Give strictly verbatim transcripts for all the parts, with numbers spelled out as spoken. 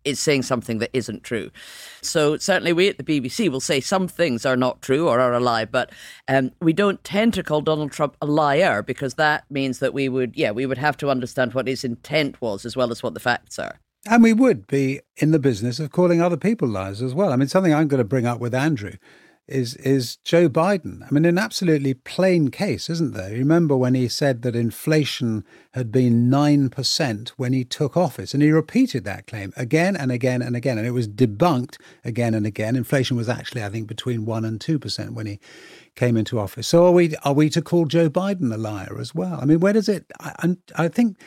is saying something that isn't true. So certainly we at the B B C will say some things are not true or are a lie, but um, we don't tend to call Donald Trump a liar, because that means that we would, yeah, we would have to understand what his intent was as well as what the facts are. And we would be in the business of calling other people liars as well. I mean, something I'm going to bring up with Andrew is is Joe Biden. I mean, an absolutely plain case, isn't there? You remember when he said that inflation had been nine percent when he took office, and he repeated that claim again and again and again, and it was debunked again and again. Inflation was actually, I think, between one and two percent when he came into office. So are we are we to call Joe Biden a liar as well? I mean, where does it, I, I think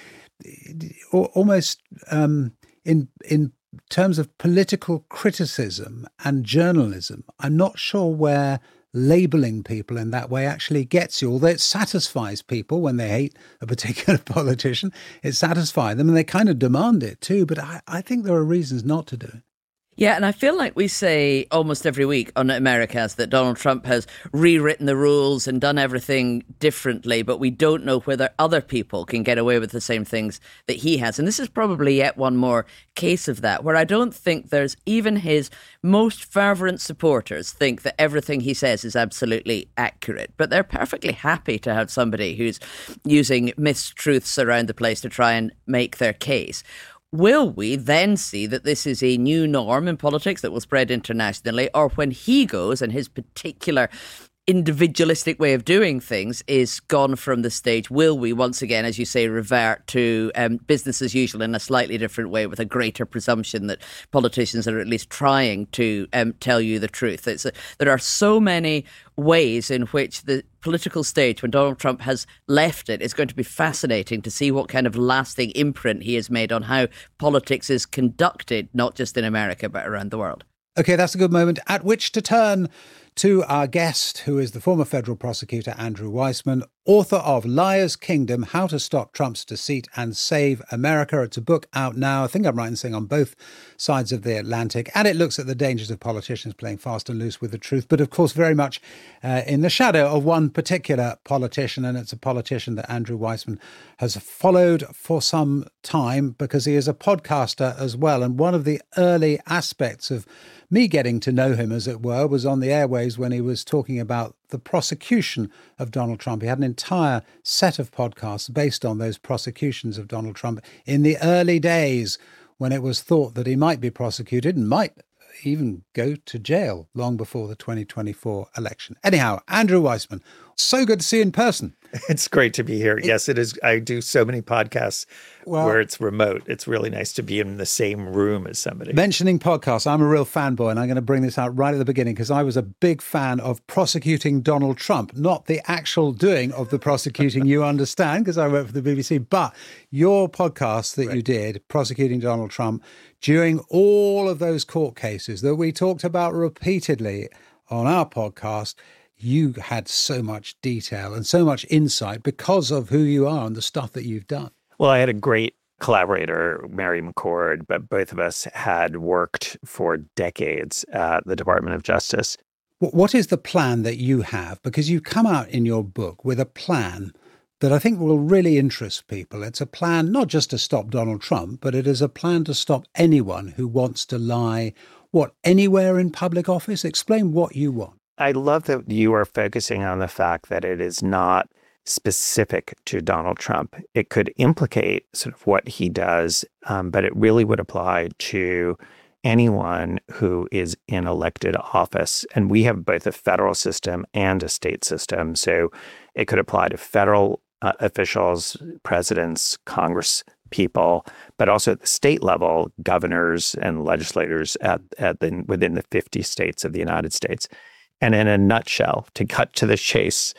almost um, in in terms of political criticism and journalism, I'm not sure where labelling people in that way actually gets you, although it satisfies people when they hate a particular politician. It satisfies them and they kind of demand it too, but I, I think there are reasons not to do it. Yeah, and I feel like we say almost every week on Americast that Donald Trump has rewritten the rules and done everything differently, but we don't know whether other people can get away with the same things that he has. And this is probably yet one more case of that, where I don't think there's even his most fervent supporters think that everything he says is absolutely accurate. But they're perfectly happy to have somebody who's using mistruths around the place to try and make their case. Will we then see that this is a new norm in politics that will spread internationally, or when he goes and his particular individualistic way of doing things is gone from the stage, will we once again, as you say, revert to um, business as usual in a slightly different way with a greater presumption that politicians are at least trying to um, tell you the truth? It's a, there are so many ways in which the political stage, when Donald Trump has left it, is going to be fascinating to see what kind of lasting imprint he has made on how politics is conducted, not just in America, but around the world. OK, that's a good moment at which to turn to our guest, who is the former federal prosecutor Andrew Weissmann, author of Liar's Kingdom, How to Stop Trump's Deceit and Save America. It's a book out now, I think I'm right in saying on both sides of the Atlantic, and it looks at the dangers of politicians playing fast and loose with the truth, but of course very much uh, in the shadow of one particular politician, and it's a politician that Andrew Weissmann has followed for some time because he is a podcaster as well. And one of the early aspects of me getting to know him, as it were, was on the airwaves when he was talking about the prosecution of Donald Trump. He had an entire set of podcasts based on those prosecutions of Donald Trump in the early days when it was thought that he might be prosecuted and might even go to jail long before the twenty twenty-four election. Anyhow, Andrew Weissmann, so good to see you in person. It's great to be here. It, yes, it is. I do so many podcasts well, where it's remote. It's really nice to be in the same room as somebody. Mentioning podcasts, I'm a real fanboy, and I'm going to bring this out right at the beginning because I was a big fan of prosecuting Donald Trump, not the actual doing of the prosecuting, you understand, because I work for the B B C, but your podcast that right. you did, prosecuting Donald Trump, during all of those court cases that we talked about repeatedly on our podcast. You had so much detail and so much insight because of who you are and the stuff that you've done. Well, I had a great collaborator, Mary McCord, but both of us had worked for decades at the Department of Justice. What is the plan that you have? Because you come out in your book with a plan that I think will really interest people. It's a plan not just to stop Donald Trump, but it is a plan to stop anyone who wants to lie, what, anywhere in public office? Explain what you want. I love that you are focusing on the fact that it is not specific to Donald Trump. It could implicate sort of what he does, um, but it really would apply to anyone who is in elected office. And we have both a federal system and a state system. So it could apply to federal uh, officials, presidents, Congress people, but also at the state level, governors and legislators at, at the, within the fifty states of the United States. And in a nutshell, to cut to the chase,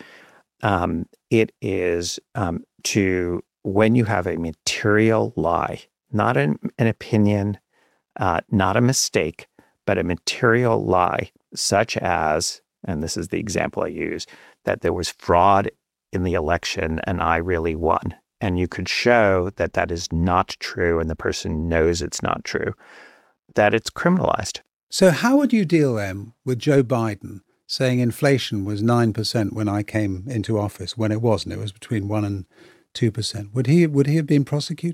um, it is um, to, when you have a material lie, not an, an opinion, uh, not a mistake, but a material lie, such as, and this is the example I use, that there was fraud in the election and I really won. And you could show that that is not true and the person knows it's not true, that it's criminalized. So how would you deal then with Joe Biden saying inflation was nine percent when I came into office, when it wasn't? It was between one and two percent. Would he would he have been prosecuted?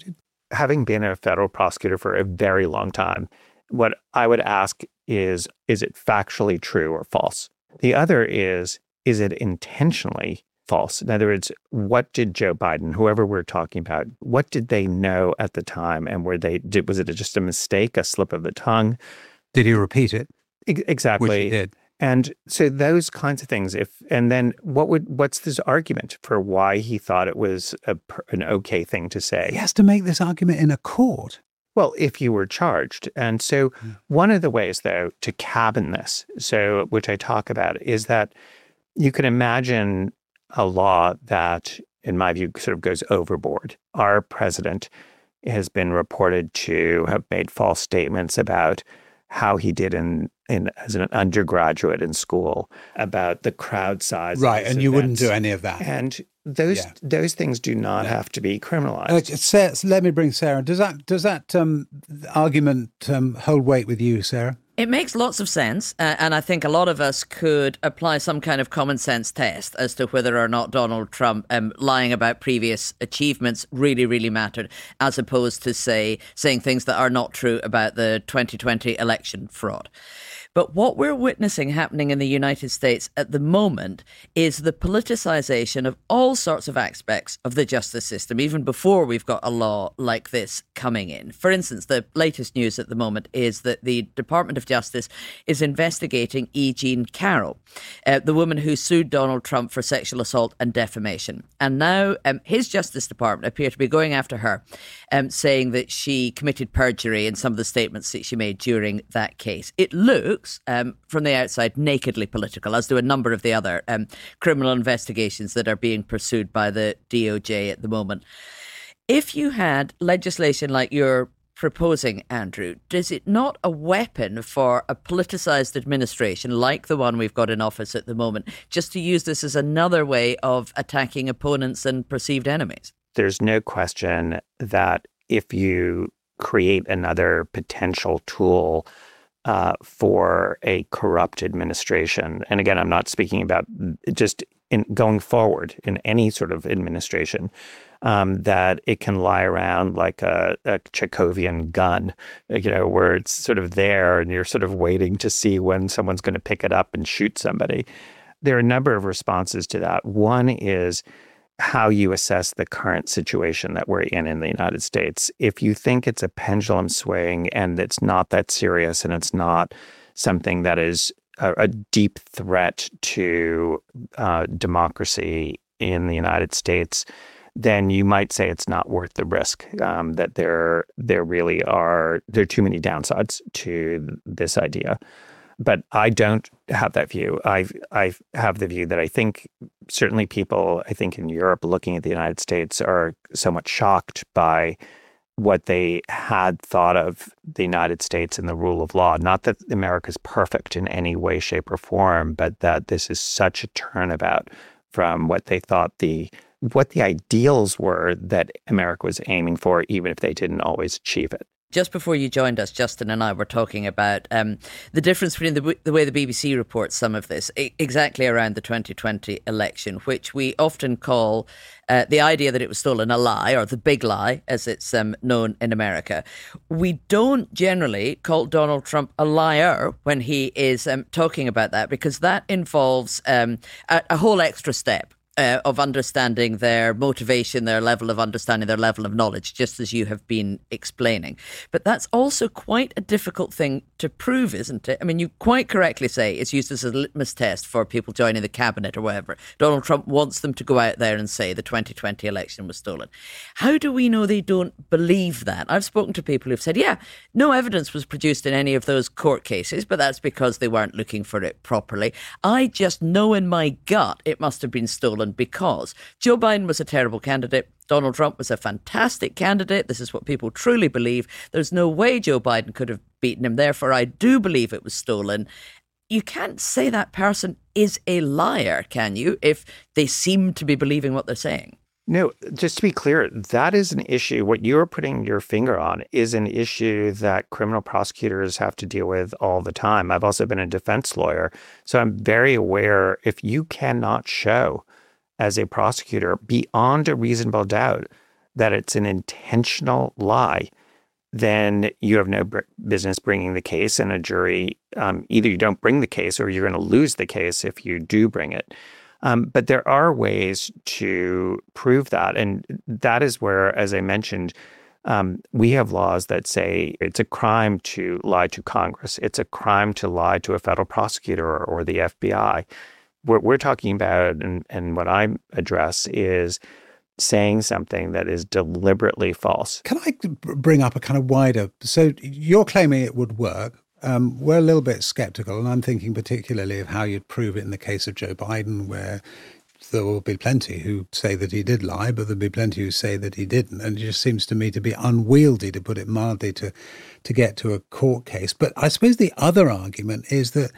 having been a federal prosecutor for a very long time, what I would ask is, is it factually true or false? The other is, is it intentionally false? In other words, what did Joe Biden, whoever we're talking about, what did they know at the time? And were they, did, was it just a mistake, a slip of the tongue? Did he repeat it? E- exactly. Which he did. And so those kinds of things, if, and then what would, what's this argument for why he thought it was a, an okay thing to say? He has to make this argument in a court. Well, if you were charged. And so one of the ways, though, to cabin this, so which I talk about, is that you can imagine a law that, in my view, sort of goes overboard. Our president has been reported to have made false statements about how he did in, in as an undergraduate in school, about the crowd size. Right, and you events. wouldn't do any of that. And those yeah. those things do not yeah. have to be criminalized. Uh, Sarah, let me bring Sarah. Does that does that um, argument um, hold weight with you, Sarah? It makes lots of sense, uh, and I think a lot of us could apply some kind of common sense test as to whether or not Donald Trump um, lying about previous achievements really, really mattered, as opposed to, say, saying things that are not true about the twenty twenty election fraud. But what we're witnessing happening in the United States at the moment is the politicization of all sorts of aspects of the justice system, even before we've got a law like this coming in. For instance, the latest news at the moment is that the Department of Justice is investigating E. Jean Carroll, uh, the woman who sued Donald Trump for sexual assault and defamation. And now um, his Justice Department appear to be going after her, um, saying that she committed perjury in some of the statements that she made during that case. It looks Um, from the outside, nakedly political, as do a number of the other um, criminal investigations that are being pursued by the D O J at the moment. If you had legislation like you're proposing, Andrew, is it not a weapon for a politicised administration like the one we've got in office at the moment, just to use this as another way of attacking opponents and perceived enemies? There's no question that if you create another potential tool Uh, for a corrupt administration. And again, I'm not speaking about just in going forward in any sort of administration, um, that it can lie around like a, a Chekhovian gun, you know, where it's sort of there and you're sort of waiting to see when someone's going to pick it up and shoot somebody. There are a number of responses to that. One is how you assess the current situation that we're in in the United States. If you think it's a pendulum swing and it's not that serious and it's not something that is a, a deep threat to uh, democracy in the United States, then you might say it's not worth the risk, um, that there there really are, there are too many downsides to this idea. But I don't have that view. I I have the view that I think certainly people, I think in Europe looking at the United States are somewhat shocked by what they had thought of the United States and the rule of law. Not that America is perfect in any way, shape, or form, but that this is such a turnabout from what they thought the what the ideals were that America was aiming for, even if they didn't always achieve it. Just before you joined us, Justin and I were talking about um, the difference between the, the way the B B C reports some of this, I- exactly around the twenty twenty election, which we often call uh, the idea that it was stolen a lie, or the big lie, as it's um, known in America. We don't generally call Donald Trump a liar when he is um, talking about that, because that involves um, a, a whole extra step. Uh, of understanding their motivation, their level of understanding, their level of knowledge, just as you have been explaining. But that's also quite a difficult thing to prove, isn't it? I mean, you quite correctly say it's used as a litmus test for people joining the cabinet or whatever. Donald Trump wants them to go out there and say the twenty twenty election was stolen. How do we know they don't believe that? I've spoken to people who've said, yeah, no evidence was produced in any of those court cases, but that's because they weren't looking for it properly. I just know in my gut it must have been stolen because Joe Biden was a terrible candidate. Donald Trump was a fantastic candidate. This is what people truly believe. There's no way Joe Biden could have beaten him. Therefore, I do believe it was stolen. You can't say that person is a liar, can you, if they seem to be believing what they're saying? No, just to be clear, that is an issue. What you're putting your finger on is an issue that criminal prosecutors have to deal with all the time. I've also been a defense lawyer, so I'm very aware if you cannot show as a prosecutor beyond a reasonable doubt that it's an intentional lie, then you have no br- business bringing the case, and a jury, um, either you don't bring the case or you're going to lose the case if you do bring it. Um, but there are ways to prove that. And that is where, as I mentioned, um, we have laws that say it's a crime to lie to Congress. It's a crime to lie to a federal prosecutor or, or the F B I. What we're talking about, and, and what I address, is saying something that is deliberately false. Can I bring up a kind of wider... So you're claiming it would work. Um, we're a little bit skeptical, and I'm thinking particularly of how you'd prove it in the case of Joe Biden, where there will be plenty who say that he did lie, but there'll be plenty who say that he didn't. And it just seems to me to be unwieldy, to put it mildly, to, to get to a court case. But I suppose the other argument is that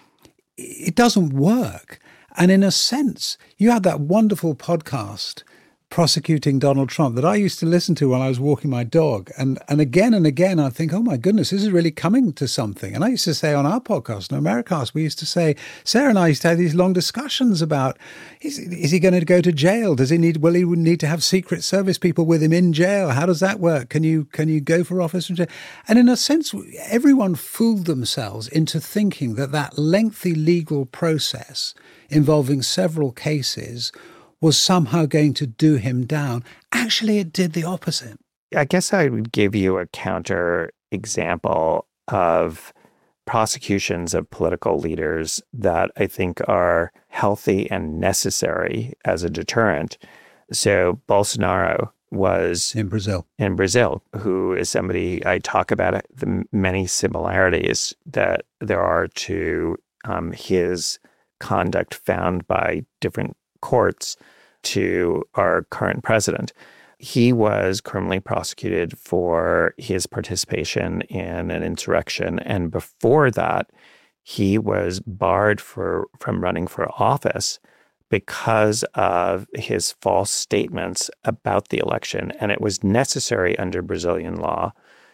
it doesn't work. And in a sense, you had that wonderful podcast prosecuting Donald Trump that I used to listen to while I was walking my dog. And and again and again, I think, oh my goodness, this is really coming to something. And I used to say on our podcast, on Americast, we used to say, Sarah and I used to have these long discussions about, is, is he going to go to jail? Does he need, will he need to have Secret Service people with him in jail? How does that work? Can you, can you go for office from jail? And in a sense, everyone fooled themselves into thinking that that lengthy legal process involving several cases was somehow going to do him down. Actually, it did the opposite. I guess I would give you a counter example of prosecutions of political leaders that I think are healthy and necessary as a deterrent. So Bolsonaro was in Brazil, in Brazil, who is somebody I talk about the many similarities that there are to um, his conduct found by different courts to our current president. He was criminally prosecuted for his participation in an insurrection. And before that, he was barred for, from running for office because of his false statements about the election. And it was necessary under Brazilian law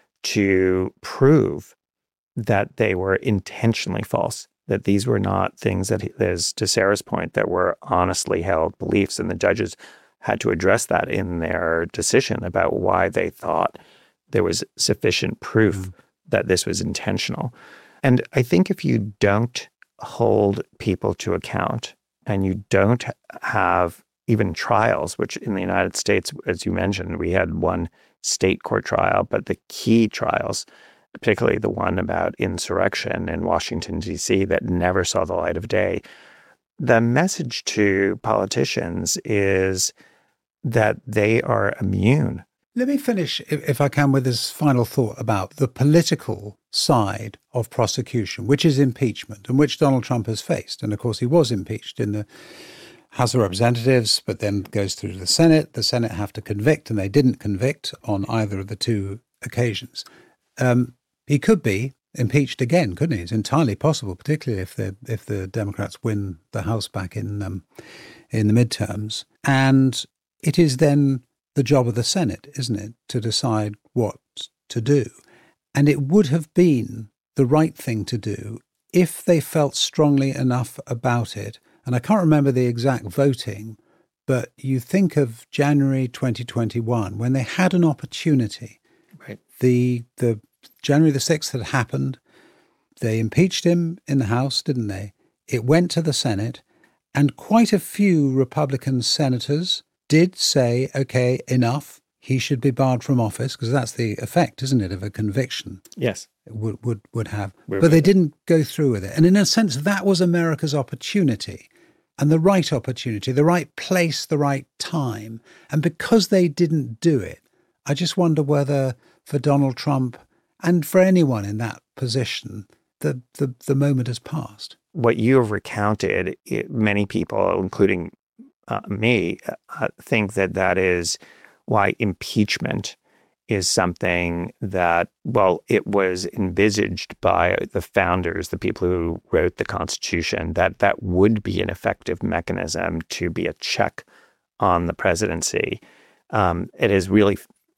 to prove that they were intentionally false, that these were not things that, as to Sarah's point, that were honestly held beliefs. And the judges had to address that in their decision about why they thought there was sufficient proof mm. that this was intentional. And I think if you don't hold people to account and you don't have even trials, which in the United States, as you mentioned, we had one state court trial, but the key trials, particularly the one about insurrection in Washington, D C, that never saw the light of day. The message to politicians is that they are immune. Let me finish, if I can, with this final thought about the political side of prosecution, which is impeachment, and which Donald Trump has faced. And of course, he was impeached in the House of Representatives, but then goes through to the Senate. The Senate have to convict, and they didn't convict on either of the two occasions. Um, he could be impeached again, couldn't he? It's entirely possible, particularly if the if the Democrats win the House back in um, in the midterms. And it is then the job of the Senate, isn't it, to decide what to do. And it would have been the right thing to do if they felt strongly enough about it. And I can't remember the exact voting, but you think of January twenty twenty-one, when they had an opportunity. Right. The the January the sixth had happened. They impeached him in the House, didn't they? It went to the Senate, and quite a few Republican senators did say, okay, enough, he should be barred from office, because that's the effect, isn't it, of a conviction? Yes. It would, would, would have. We're but they didn't go through with it. And in a sense, that was America's opportunity, and the right opportunity, the right place, the right time. And because they didn't do it, I just wonder whether for Donald Trump and for anyone in that position, the, the, the moment has passed. What you have recounted, it, many people, including uh, me, uh, think that that is why impeachment is something that, well, it was envisaged by the founders, the people who wrote the Constitution, that that would be an effective mechanism to be a check on the presidency. Um, it has really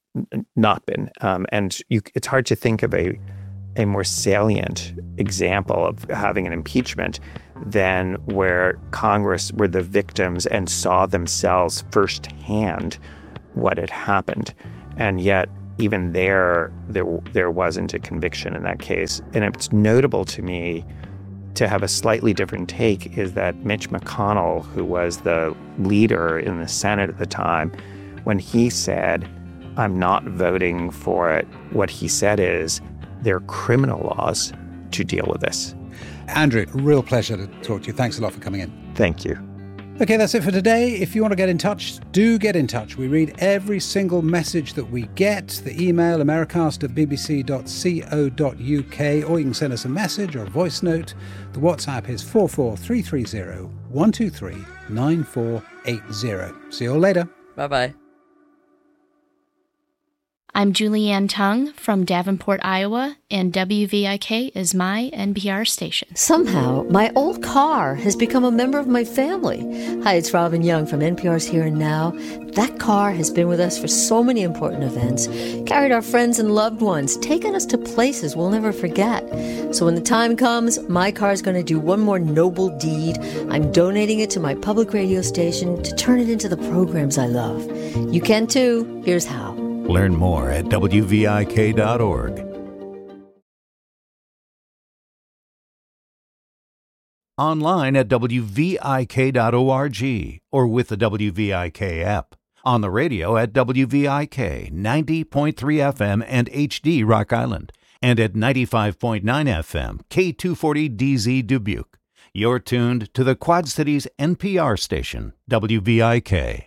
not been. Um, and you, it's hard to think of a a more salient example of having an impeachment than where Congress were the victims and saw themselves firsthand what had happened. And yet, even there, there, there wasn't a conviction in that case. And it's notable to me to have a slightly different take is that Mitch McConnell, who was the leader in the Senate at the time, when he said, I'm not voting for it, what he said is, there are criminal laws to deal with this. Andrew, real pleasure to talk to you. Thanks a lot for coming in. Thank you. Okay, that's it for today. If you want to get in touch, do get in touch. We read every single message that we get. The email, americast at b b c dot co dot u k, or you can send us a message or a voice note. The WhatsApp is four four three three zero, one two three, nine four eight zero. See you all later. Bye-bye. I'm Julianne Tung from Davenport, Iowa, and W V I K is my N P R station. Somehow, my old car has become a member of my family. Hi, it's Robin Young from N P R's Here and Now. That car has been with us for so many important events, carried our friends and loved ones, taken us to places we'll never forget. So when the time comes, my car is going to do one more noble deed. I'm donating it to my public radio station to turn it into the programs I love. You can too. Here's how. Learn more at w v i k dot org. Online at w v i k dot org or with the W V I K app. On the radio at W V I K ninety point three F M and H D Rock Island, and at ninety-five point nine F M K two forty D Z Dubuque. You're tuned to the Quad Cities N P R station, W V I K.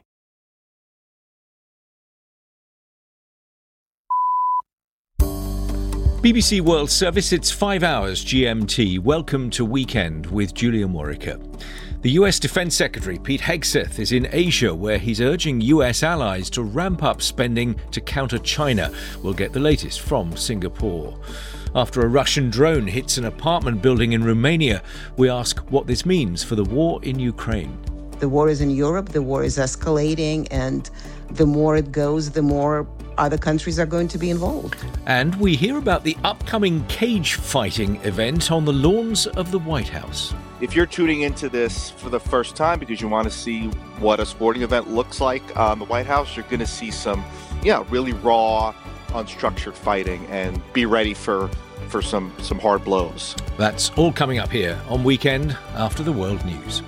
B B C World Service, it's five hours G M T. Welcome to Weekend with Julia Morica. The U S Defense Secretary Pete Hegseth is in Asia, where he's urging U S allies to ramp up spending to counter China. We'll get the latest from Singapore. After a Russian drone hits an apartment building in Romania, we ask what this means for the war in Ukraine. The war is in Europe, the war is escalating, and the more it goes, the more other countries are going to be involved. And we hear about the upcoming cage fighting event on the lawns of the White House. If you're tuning into this for the first time because you want to see what a sporting event looks like on the White House, you're going to see some, yeah, really raw, unstructured fighting, and be ready for, for some, some hard blows. That's all coming up here on Weekend after the World News.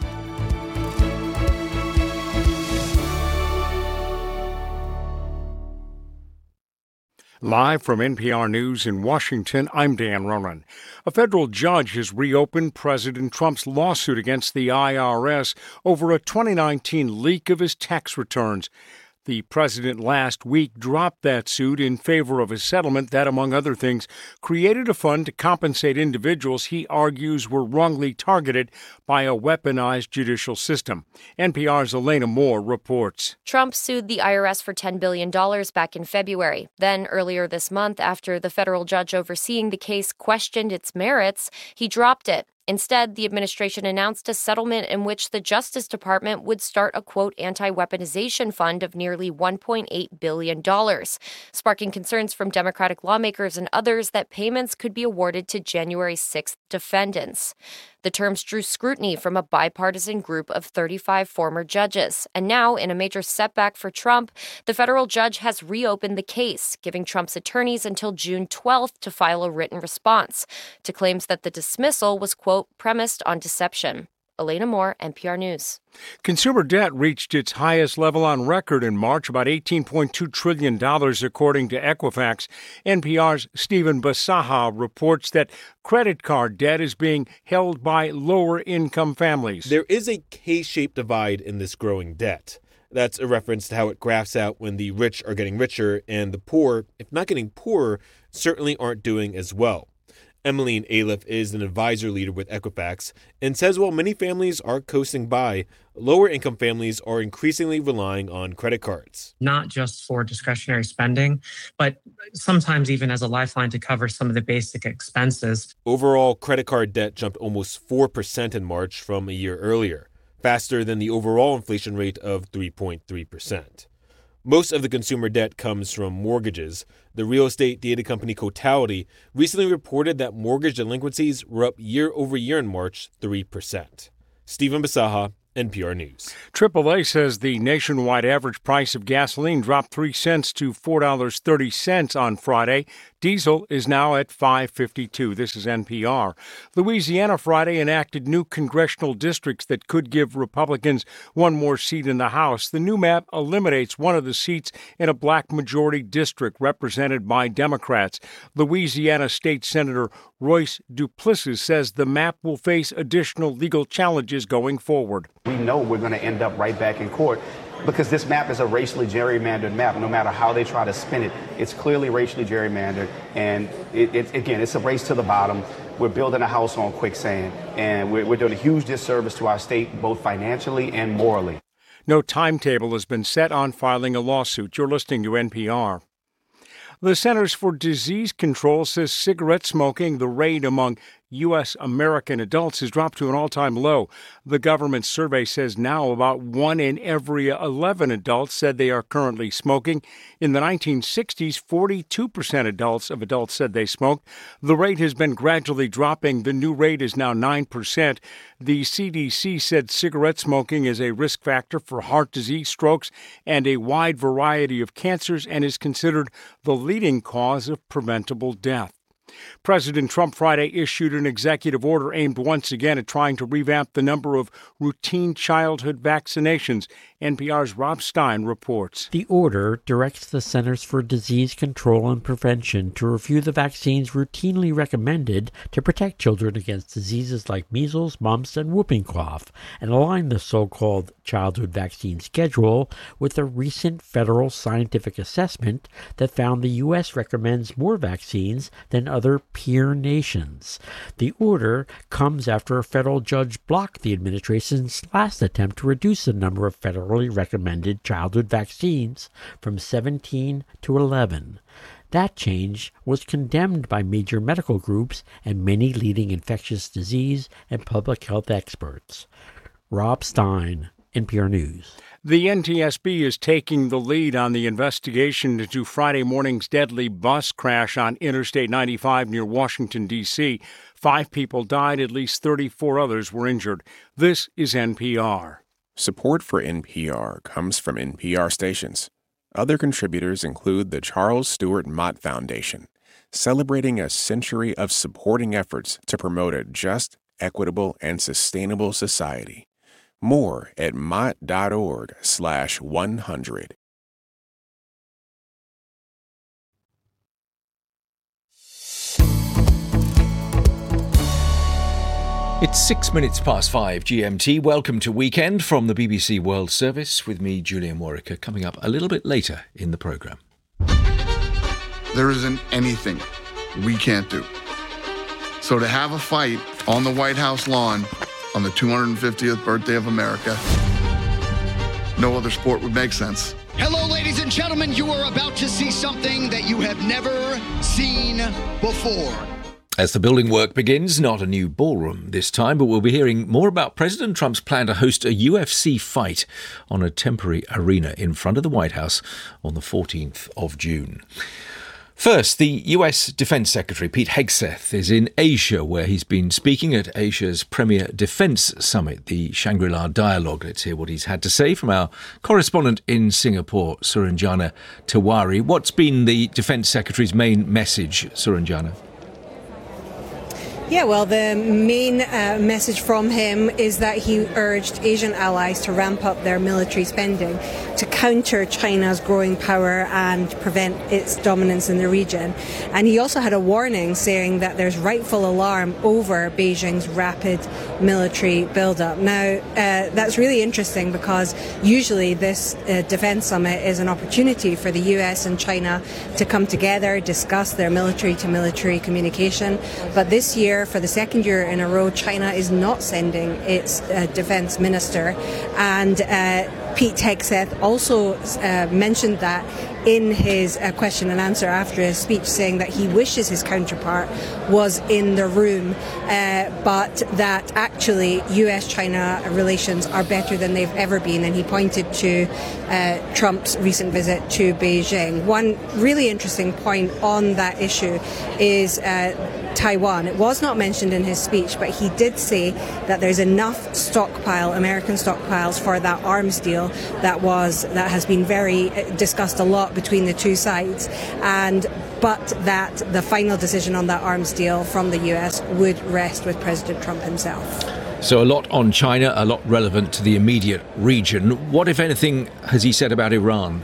Live from N P R News in Washington, I'm Dan Ronan. A federal judge has reopened President Trump's lawsuit against the I R S over a twenty nineteen leak of his tax returns. The president last week dropped that suit in favor of a settlement that, among other things, created a fund to compensate individuals he argues were wrongly targeted by a weaponized judicial system. N P R's Elena Moore reports. Trump sued the I R S for ten billion dollars back in February. Then, earlier this month, after the federal judge overseeing the case questioned its merits, he dropped it. Instead, the administration announced a settlement in which the Justice Department would start a, quote, anti-weaponization fund of nearly one point eight billion dollars, sparking concerns from Democratic lawmakers and others that payments could be awarded to January sixth defendants. The terms drew scrutiny from a bipartisan group of thirty-five former judges. And now, in a major setback for Trump, the federal judge has reopened the case, giving Trump's attorneys until June twelfth to file a written response to claims that the dismissal was, quote, premised on deception. Elena Moore, N P R News. Consumer debt reached its highest level on record in March, about eighteen point two trillion dollars, according to Equifax. N P R's Stephen Basaha reports that credit card debt is being held by lower-income families. There is a K-shaped divide in this growing debt. That's a reference to how it graphs out when the rich are getting richer and the poor, if not getting poorer, certainly aren't doing as well. Emmeline Aliff is an advisor leader with Equifax and says while many families are coasting by, lower-income families are increasingly relying on credit cards. Not just for discretionary spending, but sometimes even as a lifeline to cover some of the basic expenses. Overall, credit card debt jumped almost four percent in March from a year earlier, faster than the overall inflation rate of three point three percent. Most of the consumer debt comes from mortgages. The real estate data company Cotality recently reported that mortgage delinquencies were up year over year in March, three percent. Stephen Basaha, N P R News. triple A says the nationwide average price of gasoline dropped three cents to four dollars and thirty cents on Friday. Diesel is now at five dollars and fifty-two cents. This is N P R. Louisiana Friday enacted new congressional districts that could give Republicans one more seat in the House. The new map eliminates one of the seats in a black majority district represented by Democrats. Louisiana State Senator Royce Duplessis says the map will face additional legal challenges going forward. We know we're going to end up right back in court because this map is a racially gerrymandered map. No matter how they try to spin it, it's clearly racially gerrymandered. And it, it, again, it's a race to the bottom. We're building a house on quicksand, and we're, we're doing a huge disservice to our state, both financially and morally. No timetable has been set on filing a lawsuit. You're listening to N P R. The Centers for Disease Control says cigarette smoking, the rate among U S American adults, has dropped to an all-time low. The government survey says now about one in every eleven adults said they are currently smoking. In the nineteen sixties, forty-two percent adults of adults said they smoked. The rate has been gradually dropping. The new rate is now nine percent. The C D C said cigarette smoking is a risk factor for heart disease, strokes, and a wide variety of cancers, and is considered the leading cause of preventable death. President Trump Friday issued an executive order aimed once again at trying to revamp the number of routine childhood vaccinations. N P R's Rob Stein reports. The order directs the Centers for Disease Control and Prevention to review the vaccines routinely recommended to protect children against diseases like measles, mumps, and whooping cough, and align the so-called childhood vaccine schedule with a recent federal scientific assessment that found the U S recommends more vaccines than other peer nations. The order comes after a federal judge blocked the administration's last attempt to reduce the number of federally recommended childhood vaccines from seventeen to eleven. That change was condemned by major medical groups and many leading infectious disease and public health experts. Rob Stein, N P R News. The N T S B is taking the lead on the investigation into Friday morning's deadly bus crash on Interstate ninety-five near Washington, D C Five people died, at least thirty-four others were injured. This is N P R. Support for N P R comes from N P R stations. Other contributors include the Charles Stewart Mott Foundation, celebrating a century of supporting efforts to promote a just, equitable, and sustainable society. More at mott.org slash 100. It's six minutes past five G M T. Welcome to Weekend from the B B C World Service with me, Julian Warwicker, coming up a little bit later in the programme. There isn't anything we can't do. So to have a fight on the White House lawn on the two hundred fiftieth birthday of America, no other sport would make sense. Hello, ladies and gentlemen. You are about to see something that you have never seen before. As the building work begins, not a new ballroom this time, but we'll be hearing more about President Trump's plan to host a U F C fight on a temporary arena in front of the White House on the fourteenth of June. First, the U S Defense Secretary Pete Hegseth is in Asia, where he's been speaking at Asia's premier defense summit, the Shangri-La Dialogue. Let's hear what he's had to say from our correspondent in Singapore, Suranjana Tiwari. What's been the Defense Secretary's main message, Suranjana? Yeah, well, the main uh, message from him is that he urged Asian allies to ramp up their military spending to counter China's growing power and prevent its dominance in the region. And he also had a warning saying that there's rightful alarm over Beijing's rapid military buildup. Now, uh, that's really interesting because usually this uh, defense summit is an opportunity for the U S and China to come together, discuss their military-to-military communication. But this year, for the second year in a row, China is not sending its uh, defense minister. And uh, Pete Hegseth also uh, mentioned that in his uh, question and answer after his speech, saying that he wishes his counterpart was in the room, uh, but that actually U S China relations are better than they've ever been. And he pointed to uh, Trump's recent visit to Beijing. One really interesting point on that issue is uh, Taiwan. It was not mentioned in his speech, but he did say that there's enough stockpile, American stockpiles, for that arms deal that was that has been very discussed a lot between the two sides, and but that the final decision on that arms deal from the U S would rest with President Trump himself. So a lot on China, a lot relevant to the immediate region. What, if anything, has he said about Iran?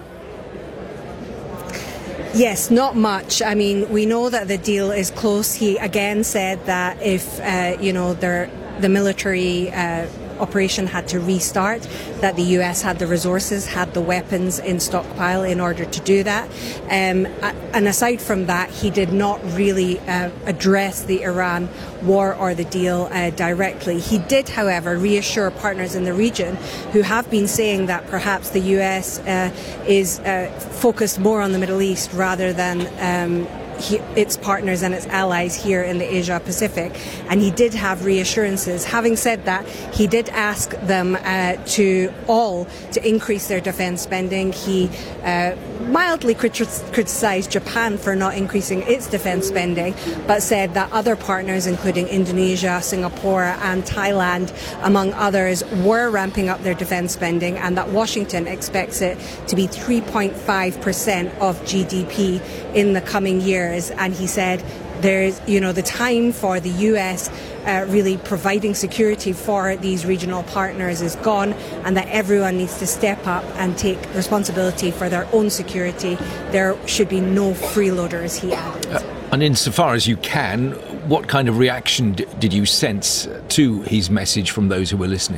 Yes, not much. I mean, we know that the deal is close. He again said that if, uh, you know, there, the military uh, operation had to restart, that the U S had the resources, had the weapons in stockpile in order to do that. Um, and aside from that, he did not really uh, address the Iran war or the deal uh, directly. He did, however, reassure partners in the region who have been saying that perhaps the U S uh, is uh, focused more on the Middle East rather than um, He, its partners and its allies here in the Asia Pacific, and he did have reassurances. Having said that, he did ask them uh, to all to increase their defence spending. He uh, mildly crit- criticised Japan for not increasing its defence spending, but said that other partners, including Indonesia, Singapore and Thailand, among others, were ramping up their defence spending, and that Washington expects it to be three point five percent of G D P in the coming years. And he said there's, you know, the time for the U S uh, really providing security for these regional partners is gone, and that everyone needs to step up and take responsibility for their own security. There should be no freeloaders, he added. Uh, and insofar as you can, what kind of reaction d- did you sense to his message from those who were listening?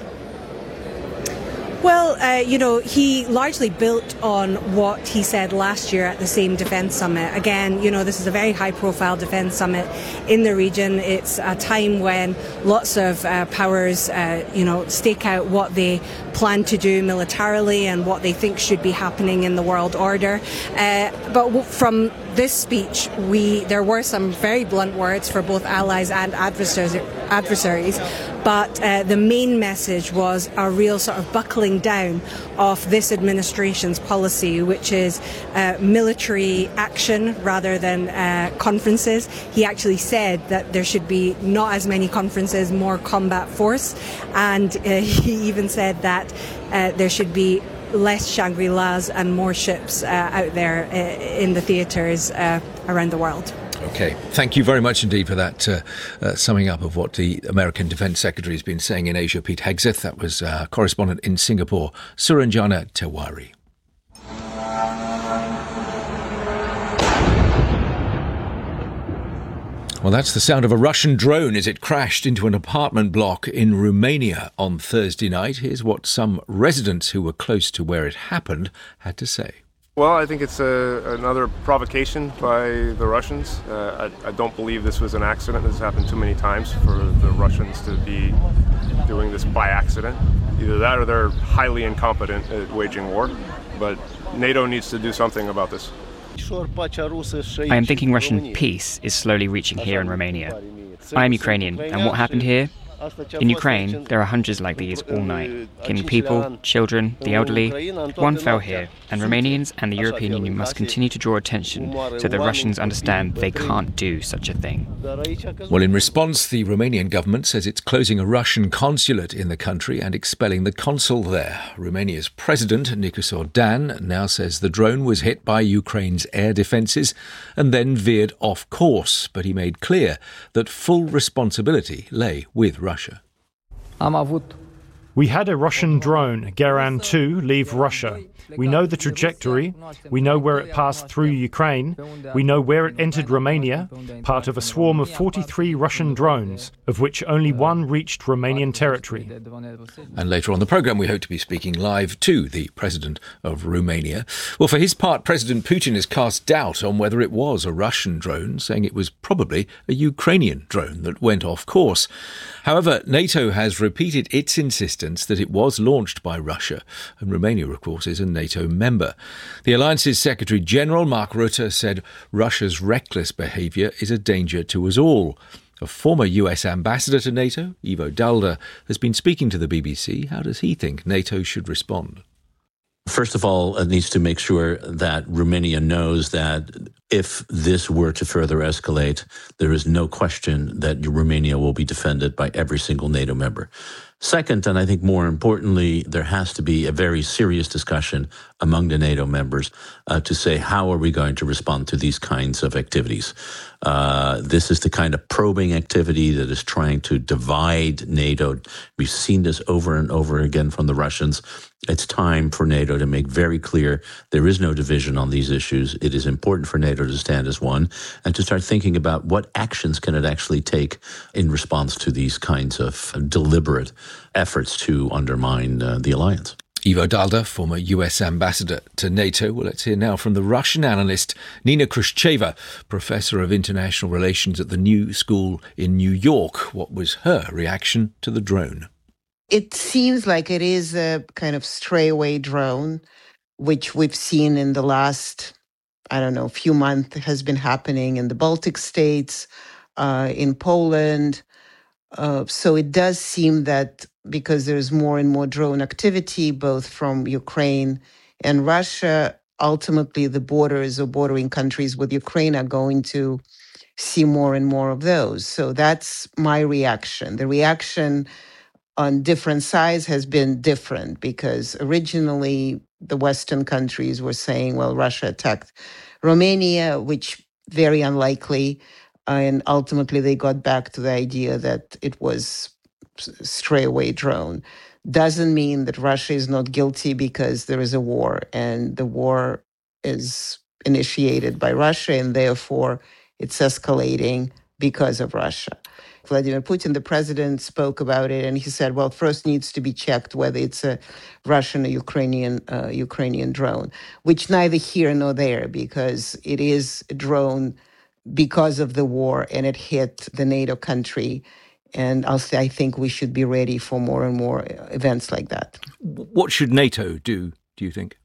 Well, uh, you know, he largely built on what he said last year at the same defence summit. Again, you know, this is a very high-profile defence summit in the region. It's a time when lots of uh, powers, uh, you know, stake out what they plan to do militarily and what they think should be happening in the world order. Uh, but w- from this speech, we there were some very blunt words for both allies and adversaries. adversaries but uh, the main message was a real sort of buckling down of this administration's policy, which is uh, military action rather than uh, conferences. He actually said that there should be not as many conferences, more combat force, and uh, he even said that uh, there should be less Shangri-Las and more ships uh, out there uh, in the theatres uh, around the world. OK, thank you very much indeed for that uh, uh, summing up of what the American Defence Secretary has been saying in Asia, Pete Hegseth. That was uh, correspondent in Singapore, Suranjana Tewari. Well, that's the sound of a Russian drone as it crashed into an apartment block in Romania on Thursday night. Here's what some residents who were close to where it happened had to say. Well, I think it's a, another provocation by the Russians. Uh, I, I don't believe this was an accident. This has happened too many times for the Russians to be doing this by accident. Either that or they're highly incompetent at waging war. But NATO needs to do something about this. I am thinking Russian peace is slowly reaching here in Romania. I am Ukrainian, and what happened here? In Ukraine, there are hundreds like these all night, killing people, children, the elderly. One fell here, and Romanians and the European Union must continue to draw attention so the Russians understand they can't do such a thing. Well, in response, the Romanian government says it's closing a Russian consulate in the country and expelling the consul there. Romania's president, Nicolae Dan, now says the drone was hit by Ukraine's air defences and then veered off course, but he made clear that full responsibility lay with Russia. We had a Russian drone, Geran two, leave Russia. We know the trajectory. We know where it passed through Ukraine. We know where it entered Romania, part of a swarm of forty-three Russian drones, of which only one reached Romanian territory. And later on the programme, we hope to be speaking live to the president of Romania. Well, for his part, President Putin has cast doubt on whether it was a Russian drone, saying it was probably a Ukrainian drone that went off course. However, NATO has repeated its insistence that it was launched by Russia, and Romania, of course, is a NATO member. The alliance's Secretary-General, Mark Rutte, said Russia's reckless behaviour is a danger to us all. A former U S ambassador to NATO, Ivo Dalda, has been speaking to the B B C. How does he think NATO should respond? First of all, it needs to make sure that Romania knows that if this were to further escalate, there is no question that Romania will be defended by every single NATO member. Second, and I think more importantly, there has to be a very serious discussion among the NATO members uh, to say, how are we going to respond to these kinds of activities? Uh, this is the kind of probing activity that is trying to divide NATO. We've seen this over and over again from the Russians. It's time for NATO to make very clear there is no division on these issues. It is important for NATO to stand as one and to start thinking about what actions can it actually take in response to these kinds of deliberate efforts to undermine uh, the alliance. Ivo Dalda, former U S ambassador to NATO. Well, let's hear now from the Russian analyst Nina Khrushcheva, professor of international relations at the New School in New York. What was her reaction to the drone? It seems like it is a kind of stray-away drone, which we've seen in the last, I don't know, few months has been happening in the Baltic states, uh, in Poland. Uh, so it does seem that because there's more and more drone activity, both from Ukraine and Russia, ultimately the borders or bordering countries with Ukraine are going to see more and more of those. So that's my reaction. The reaction on different sides has been different because originally the Western countries were saying, well, Russia attacked Romania, which very unlikely. And ultimately they got back to the idea that it was a stray-away drone. Doesn't mean that Russia is not guilty because there is a war and the war is initiated by Russia and therefore it's escalating because of Russia. Vladimir Putin, the president, spoke about it, and he said, well, first needs to be checked whether it's a Russian or Ukrainian uh, Ukrainian drone, which neither here nor there, because it is a drone because of the war, and it hit the NATO country. And I'll say I think we should be ready for more and more events like that. What should NATO do, do you think?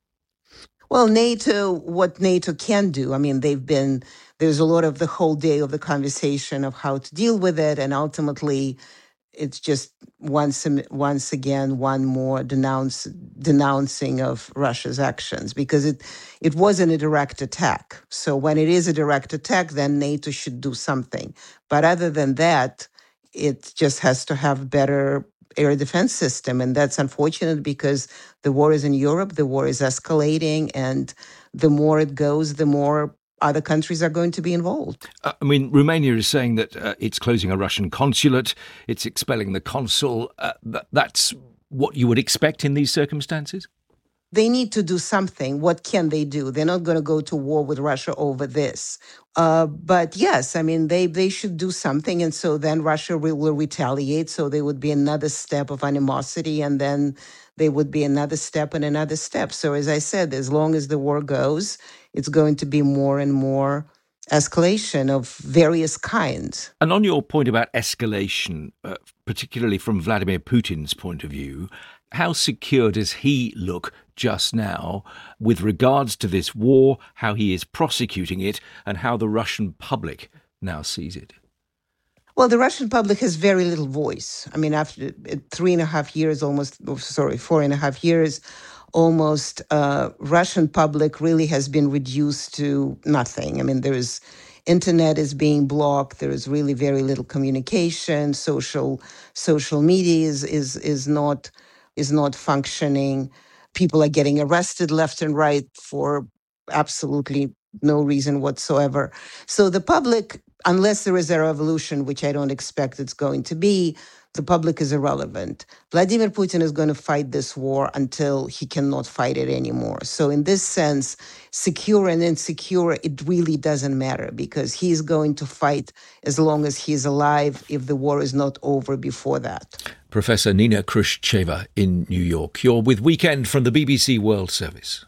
Well, NATO, what NATO can do, I mean, they've been, there's a lot of the whole day of the conversation of how to deal with it. And ultimately, it's just once once again, one more denounce, denouncing of Russia's actions, because it, it wasn't a direct attack. So when it is a direct attack, then NATO should do something. But other than that, it just has to have better air defense system. And that's unfortunate because the war is in Europe, the war is escalating, and the more it goes, the more other countries are going to be involved. Uh, I mean, Romania is saying that uh, it's closing a Russian consulate, it's expelling the consul. Uh, th- that's what you would expect in these circumstances? They need to do something. What can they do? They're not going to go to war with Russia over this. Uh, but yes, I mean, they, they should do something. And so then Russia will, will retaliate. So there would be another step of animosity. And then there would be another step and another step. So as I said, as long as the war goes, it's going to be more and more escalation of various kinds. And on your point about escalation, uh, particularly from Vladimir Putin's point of view, how secure does he look just now with regards to this war, how he is prosecuting it, and how the Russian public now sees it? Well, the Russian public has very little voice. I mean, after three and a half years, almost, oh, sorry, four and a half years, almost, uh, Russian public really has been reduced to nothing. I mean, there is, internet is being blocked. There is really very little communication. Social, social media is, is, is not, is not functioning. People are getting arrested left and right for absolutely no reason whatsoever. So the public, unless there is a revolution, which I don't expect it's going to be, the public is irrelevant. Vladimir Putin is going to fight this war until he cannot fight it anymore. So in this sense, secure and insecure, it really doesn't matter because he's going to fight as long as he's alive if the war is not over before that. Professor Nina Khrushcheva in New York. You're with Weekend from the B B C World Service.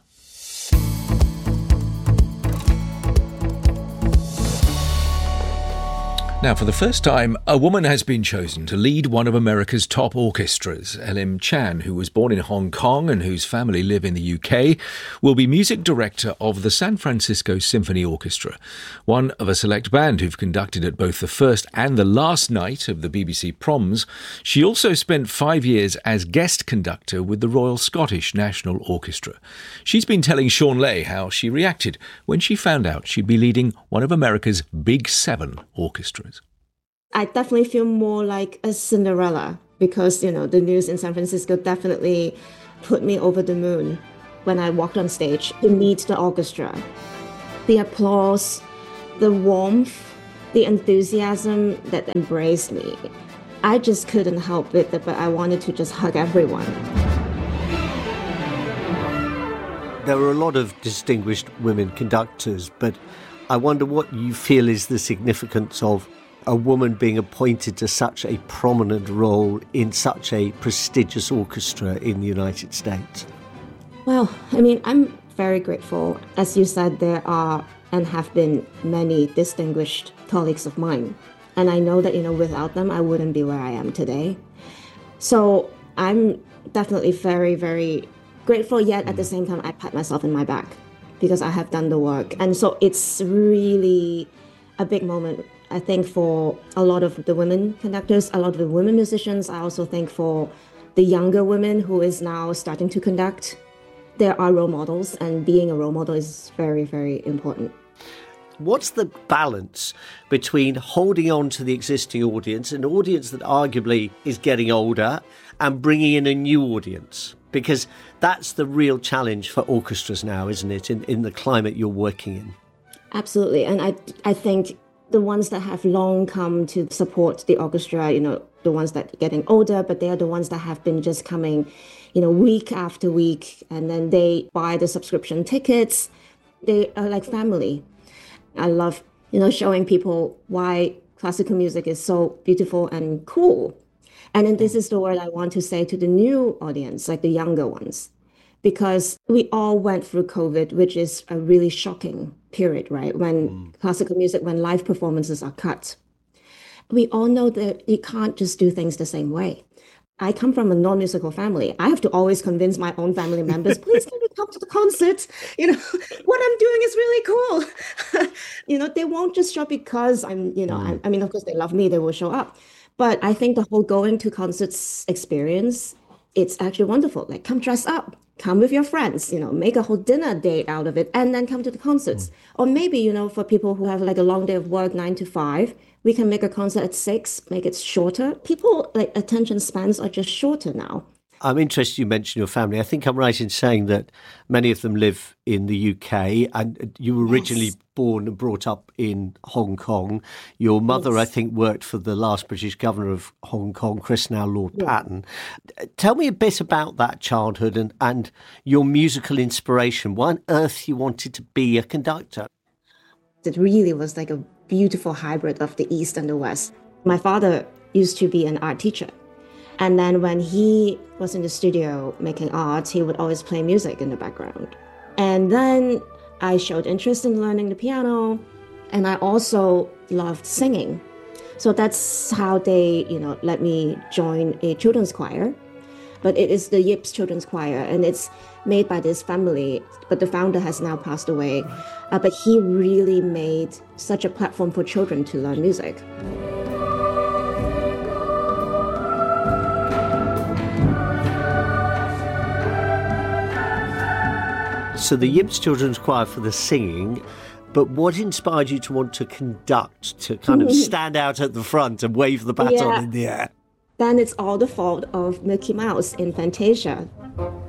Now, for the first time, a woman has been chosen to lead one of America's top orchestras. Elim Chan, who was born in Hong Kong and whose family live in the U K, will be music director of the San Francisco Symphony Orchestra, one of a select band who've conducted at both the first and the last night of the B B C Proms. She also spent five years as guest conductor with the Royal Scottish National Orchestra. She's been telling Sean Lay how she reacted when she found out she'd be leading one of America's Big Seven orchestras. I definitely feel more like a Cinderella because, you know, the news in San Francisco definitely put me over the moon when I walked on stage to meet the orchestra. The applause, the warmth, the enthusiasm that embraced me. I just couldn't help it, but I wanted to just hug everyone. There are a lot of distinguished women conductors, but I wonder what you feel is the significance of a woman being appointed to such a prominent role in such a prestigious orchestra in the United States. Well, I mean, I'm very grateful. As you said, there are and have been many distinguished colleagues of mine. And I know that, you know, without them, I wouldn't be where I am today. So I'm definitely very, very grateful, yet at the same time, I pat myself in my back because I have done the work. And so it's really a big moment, I think, for a lot of the women conductors, a lot of the women musicians. I also think for the younger women who is now starting to conduct. There are role models, and being a role model is very, very important. What's the balance between holding on to the existing audience, an audience that arguably is getting older, and bringing in a new audience? Because that's the real challenge for orchestras now, isn't it, in, in the climate you're working in? Absolutely. And I, I think the ones that have long come to support the orchestra, you know, the ones that are getting older, but they are the ones that have been just coming, you know, week after week, and then they buy the subscription tickets. They are like family. I love, you know, showing people why classical music is so beautiful and cool. And then this is the word I want to say to the new audience, like the younger ones, because we all went through COVID, which is a really shocking period, right? When mm. classical music, when live performances are cut. We all know that you can't just do things the same way. I come from a non-musical family. I have to always convince my own family members, please can you come to the concert? You know, what I'm doing is really cool. You know, they won't just show because I'm, you know, mm. I, I mean, of course they love me, they will show up. But I think the whole going to concerts experience, it's actually wonderful. Like, come dress up, come with your friends, you know, make a whole dinner date out of it, and then come to the concerts. Mm. Or maybe, you know, for people who have like a long day of work, nine to five, we can make a concert at six, make it shorter. People, like, attention spans are just shorter now. I'm interested you mentioned your family. I think I'm right in saying that many of them live in the U K, and you were originally yes. born and brought up in Hong Kong. Your mother, yes. I think, worked for the last British governor of Hong Kong, Chris, now Lord yeah. Patten. Tell me a bit about that childhood and, and your musical inspiration. Why on earth you wanted to be a conductor? It really was like a beautiful hybrid of the East and the West. My father used to be an art teacher. And then when he was in the studio making art, he would always play music in the background. And then I showed interest in learning the piano, and I also loved singing. So that's how they, you know, let me join a children's choir. But it is the Yips Children's Choir, and it's made by this family, but the founder has now passed away. Uh, but he really made such a platform for children to learn music. So the Yips Children's Choir for the singing, but what inspired you to want to conduct, to kind of stand out at the front and wave the baton yeah. in the air? Then it's all the fault of Mickey Mouse in Fantasia.